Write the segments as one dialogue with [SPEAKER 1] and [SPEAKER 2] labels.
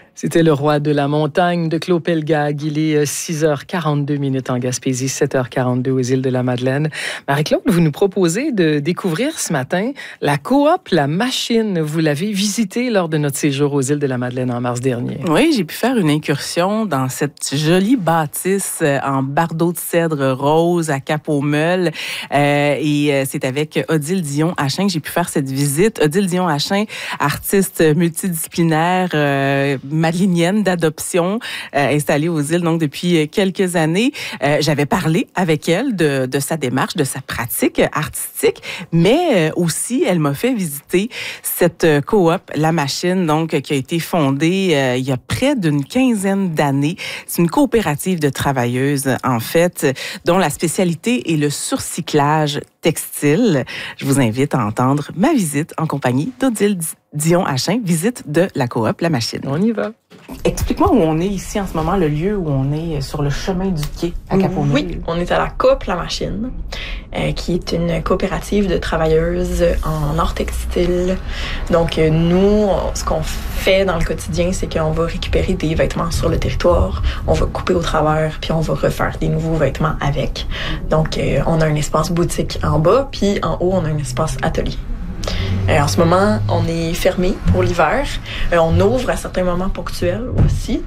[SPEAKER 1] C'était le roi de la montagne de Claude Pelgag. Il est 6h42 en Gaspésie, 7h42 aux îles de la Madeleine. Marie-Claude, vous nous proposez de découvrir ce matin la coop La Machine. Vous l'avez visitée lors de notre séjour aux îles de la Madeleine en mars dernier.
[SPEAKER 2] Oui, j'ai pu faire une incursion dans cette jolie bâtisse en bardeaux de cèdre rose à Cap-aux-Meules. Et c'est avec Odile Dion-Hachin que j'ai pu faire cette visite. Odile Dion-Hachin, artiste multidisciplinaire, madélinienne d'adoption, installée aux îles donc depuis quelques années. J'avais parlé avec elle de sa démarche, de sa pratique artistique, mais aussi elle m'a fait visiter cette coop La Machine, donc qui a été fondée il y a près d'une quinzaine d'années. C'est une coopérative de travailleuses en fait, dont la spécialité est le surcyclage textile. Je vous invite à entendre ma visite en compagnie d'Odile Dion-Hachin, visite de la coop La Machine.
[SPEAKER 1] On y va.
[SPEAKER 2] Explique-moi où on est ici en ce moment, le lieu où on est sur le chemin du quai à Cap-aux-Meules.
[SPEAKER 3] Oui, on est à la coop La Machine, qui est une coopérative de travailleuses en art textile. Donc nous, ce qu'on fait dans le quotidien, c'est qu'on va récupérer des vêtements sur le territoire, on va couper au travers, puis on va refaire des nouveaux vêtements avec. Donc on a un espace boutique en bas, puis en haut, on a un espace atelier. En ce moment, on est fermé pour l'hiver. On ouvre à certains moments ponctuels aussi.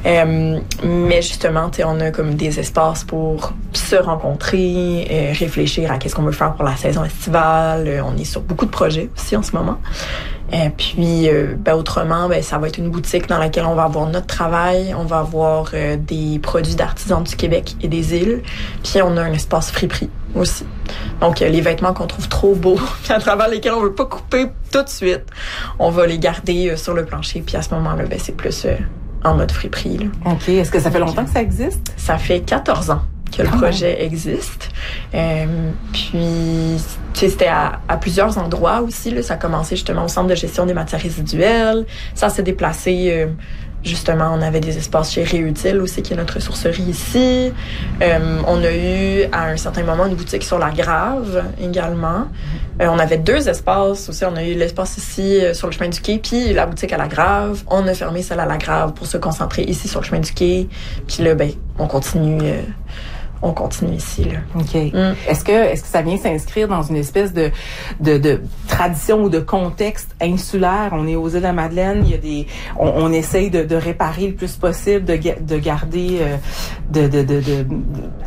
[SPEAKER 3] Mais justement, on a comme des espaces pour se rencontrer, réfléchir à qu'est-ce qu'on veut faire pour la saison estivale. On est sur beaucoup de projets aussi en ce moment. Puis, autrement, ça va être une boutique dans laquelle on va avoir notre travail. On va avoir des produits d'artisans du Québec et des îles. Puis, on a un espace friperie aussi. Donc, les vêtements qu'on trouve trop beaux, puis à travers lesquels on veut pas couper tout de suite, on va les garder sur le plancher. Puis à ce moment-là, c'est plus en mode friperie. Là.
[SPEAKER 2] OK. Est-ce que ça fait longtemps que ça existe?
[SPEAKER 3] Ça fait 14 ans que le projet existe. Puis, c'était à plusieurs endroits aussi. Là. Ça a commencé justement au Centre de gestion des matières résiduelles. Ça s'est déplacé... Justement, on avait des espaces chez Réutile aussi, qui est notre ressourcerie ici. On a eu, à un certain moment, une boutique sur la Grave également. On avait 2 espaces aussi. On a eu l'espace ici, sur le chemin du quai, puis la boutique à la Grave. On a fermé celle à la Grave pour se concentrer ici, sur le chemin du quai. Puis là, on continue... On continue ici, là.
[SPEAKER 2] OK. Est-ce que ça vient s'inscrire dans une espèce de tradition ou de contexte insulaire? On est aux îles de la Madeleine, il y a on essaye de réparer le plus possible, de garder,